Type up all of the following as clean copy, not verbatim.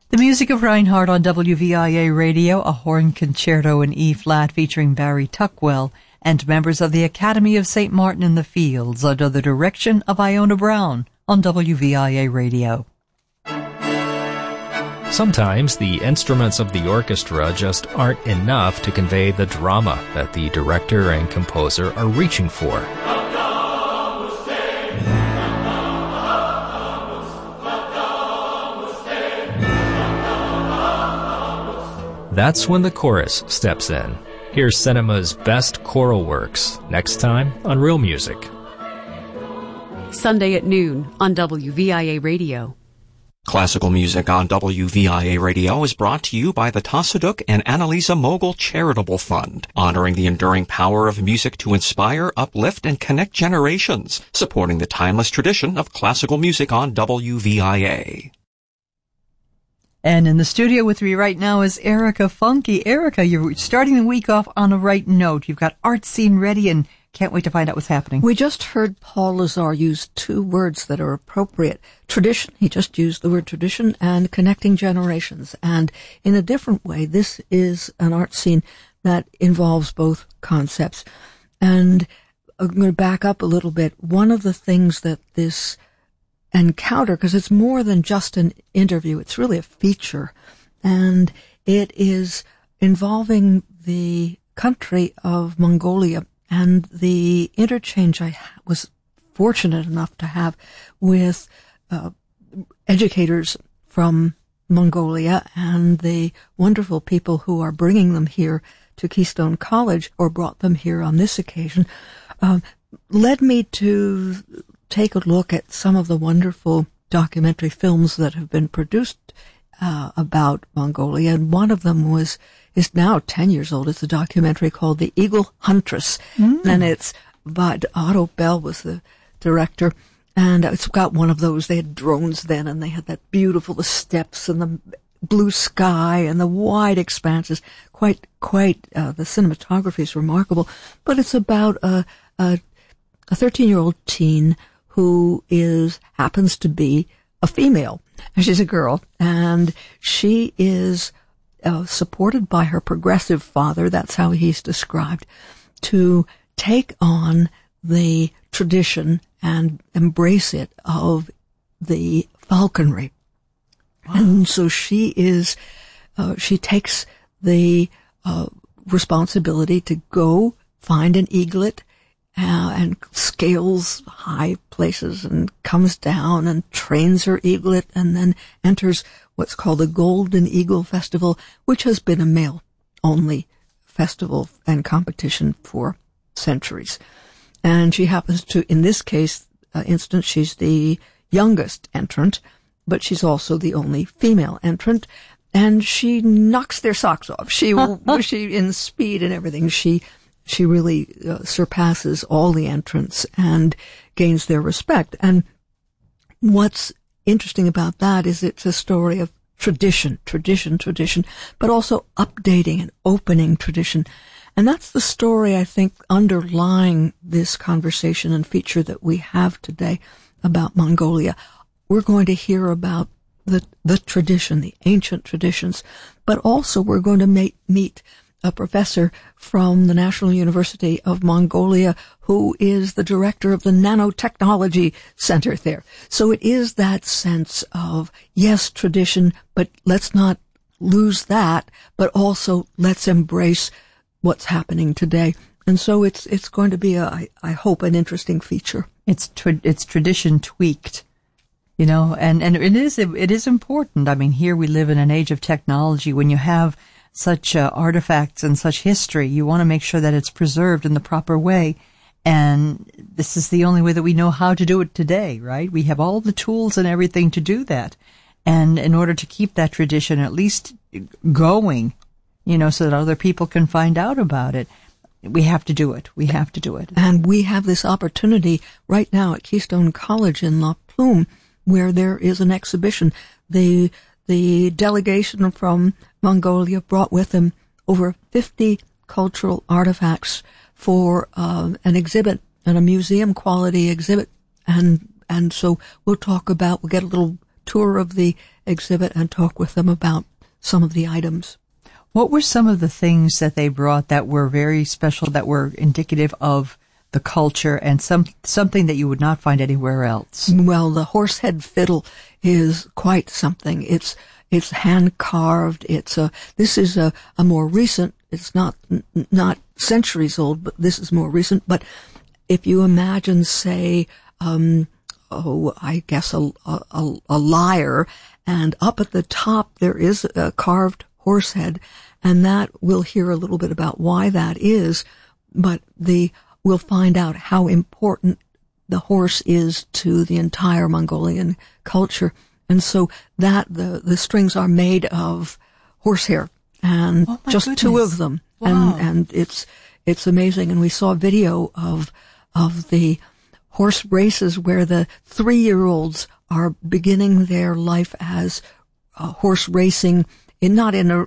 The music of Reinhardt on WVIA Radio, a horn concerto in E-flat featuring Barry Tuckwell and members of the Academy of St. Martin in the Fields under the direction of Iona Brown on WVIA Radio. Sometimes the instruments of the orchestra just aren't enough to convey the drama that the director and composer are reaching for. That's when the chorus steps in. Here's cinema's best choral works, next time on Real Music. Sunday at noon on WVIA Radio. Classical music on WVIA Radio is brought to you by the Tassaduk and Annalisa Mogul Charitable Fund, honoring the enduring power of music to inspire, uplift, and connect generations, supporting the timeless tradition of classical music on WVIA. And in the studio with me right now is Erica Funke. Erica, you're starting the week off on a right note. You've got art scene ready and can't wait to find out what's happening. We just heard Paul Lazar use two words that are appropriate. Tradition, he just used the word tradition, and connecting generations. And in a different way, this is an art scene that involves both concepts. And I'm going to back up a little bit. One of the things that this encounter, because it's more than just an interview, it's really a feature, and it is involving the country of Mongolia and the interchange I was fortunate enough to have with educators from Mongolia and the wonderful people who are bringing them here to Keystone College, or brought them here on this occasion, led me to take a look at some of the wonderful documentary films that have been produced about Mongolia, and one of them is now 10 years old. It's a documentary called The Eagle Huntress, and it's by Otto Bell was the director, and it's got one of those. They had drones then, and they had that beautiful, the steppes and the blue sky and the wide expanses. Quite the cinematography is remarkable, but it's about a 13-year-old teen who happens to be a female. She's a girl, and she is supported by her progressive father, that's how he's described, to take on the tradition and embrace it of the falconry. Wow. And so she takes the responsibility to go find an eaglet and scales high places and comes down and trains her eaglet, and then enters what's called the Golden Eagle Festival, which has been a male-only festival and competition for centuries. And she happens to, in this instance, she's the youngest entrant, but she's also the only female entrant, and she knocks their socks off. She in speed and everything, she really surpasses all the entrants and gains their respect. And what's interesting about that is it's a story of tradition, but also updating and opening tradition. And that's the story, I think, underlying this conversation and feature that we have today about Mongolia. We're going to hear about the tradition, the ancient traditions, but also we're going to meet a professor from the National University of Mongolia who is the director of the Nanotechnology Center there. So it is that sense of, yes, tradition, but let's not lose that, but also let's embrace what's happening today. And so it's going to be, I hope, an interesting feature. It's tradition tweaked, and it is important. I mean, here we live in an age of technology. When you have such artifacts and such history, you want to make sure that it's preserved in the proper way. And this is the only way that we know how to do it today, right? We have all the tools and everything to do that. And in order to keep that tradition at least going, so that other people can find out about it, we have to do it. And we have this opportunity right now at Keystone College in La Plume, where there is an exhibition. The delegation from Mongolia brought with them over 50 cultural artifacts for an exhibit, and a museum quality exhibit. And so we'll get a little tour of the exhibit and talk with them about some of the items. What were some of the things that they brought that were very special, that were indicative of the culture and something that you would not find anywhere else? Well, the horsehead fiddle is quite something. It's hand carved. This is a more recent. It's not centuries old, but this is more recent. But if you imagine, say, I guess a lyre, and up at the top there is a carved horsehead, and that we'll hear a little bit about why that is, but we'll find out how important the horse is to the entire Mongolian culture. And so that the strings are made of horsehair, and just goodness. 2 of them. Wow. And it's amazing. And we saw a video of the horse races where the 3-year-olds are beginning their life as horse racing, not in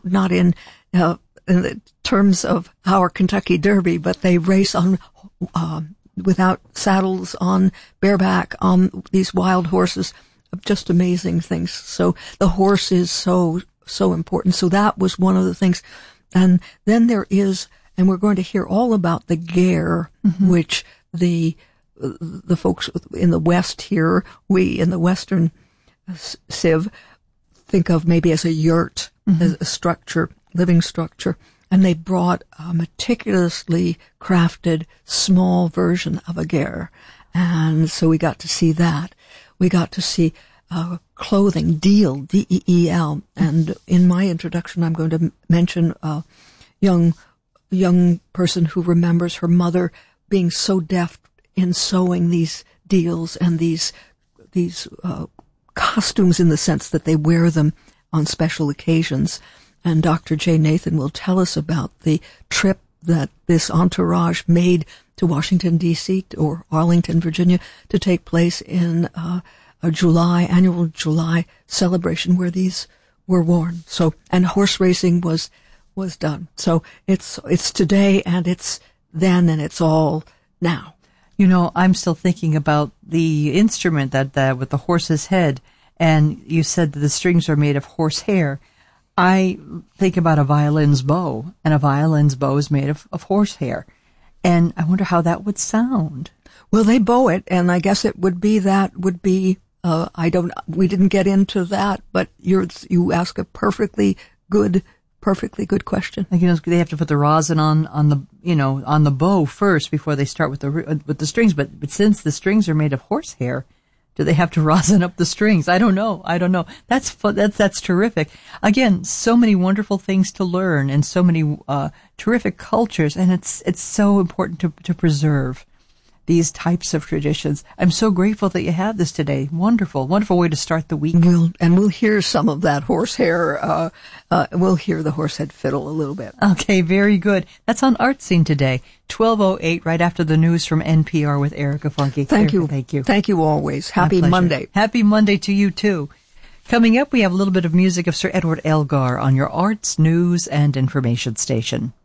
the terms of our Kentucky Derby, but they race on without saddles, on bareback, on these wild horses. Just amazing things. So the horse is so important. So that was one of the things. And then there is, and we're going to hear all about the ger, which the folks in the West here, we in the Western Civ, think of maybe as a yurt, as a structure, living structure. And they brought a meticulously crafted small version of a ger. And so we got to see that. We got to see clothing, Deel, D-E-E-L. And in my introduction, I'm going to mention a young person who remembers her mother being so deft in sewing these deals and these costumes, in the sense that they wear them on special occasions. And Dr. J. Nathan will tell us about the trip that this entourage made to Washington, D.C., or Arlington, Virginia, to take place in a annual July celebration where these were worn. So, and horse racing was done. So it's today, and it's then, and it's all now. You know, I'm still thinking about the instrument that with the horse's head, and you said that the strings are made of horsehair. I think about a violin's bow, and a violin's bow is made of horsehair. And I wonder how that would sound. Well, they bow it, and I guess we didn't get into that, but you ask a perfectly good question. Like, they have to put the rosin on the bow first before they start with the strings. But since the strings are made of horsehair, do they have to rosin up the strings? I don't know. That's fun. That's terrific. Again, so many wonderful things to learn, and so many terrific cultures, and it's so important to preserve these types of traditions. I'm so grateful that you have this today. Wonderful way to start the week. We'll hear some of that horsehair. We'll hear the horsehead fiddle a little bit. Okay, very good. That's on Art Scene today, 12:08, right after the news from NPR with Erica Funke. Thank you. Thank you. Thank you always. Happy Monday. Happy Monday to you too. Coming up, we have a little bit of music of Sir Edward Elgar on your Arts, News, and Information station.